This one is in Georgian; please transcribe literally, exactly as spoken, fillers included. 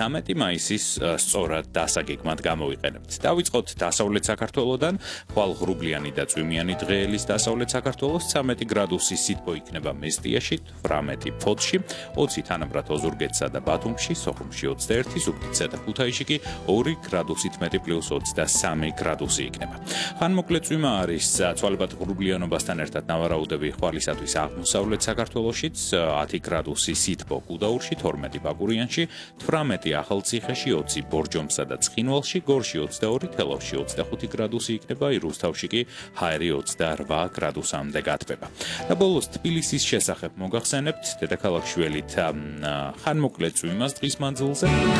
ცამეტი მაისის სწორად დასაგეგმად გამოვიყენებთ. Დავიწყოთ დასავლეთ საქართველოდან, ხვალ ღრუბლიანი და წვიმიანი დღე ელის დასავლეთ საქართველოს ცამეტი გრადუსი სითბო იქნება მესტიაში, თვრამეტი ფოთში, ოცი თანაბრად ოზურგეთსა და ბათუმში, სოხუმში ოცდაერთი, ზუგდიდსა და ქუთაისში კი ორი გრადუსით მეტი პლუს ოცდასამი გრადუსი იქნება. ხანმოკლე წვიმა არის ცვალებად ღრუბლიანობასთან ერთად ნავარაუდები ხვალისათვის აღმოსავლეთ საქართველოშიც, ათი გრადუსი სითბო გუდაურში, თორმეტი ბაკურიანში, თვრამეტი ახალციხეში, ოცი ბორჯომსა და ცხინვალში, გორში ოცდაორი, თელავში ოცდახუთი გრადუსი იქნება, რუსთავში კი ჰაერი ოცდაორ გრადუსამდე გათბება. და ბოლოს თბილისის შესახებ მოგახსენებთ, დედაქალაქ შველით ხანმოკლე წვიმას დღის მანძილზე.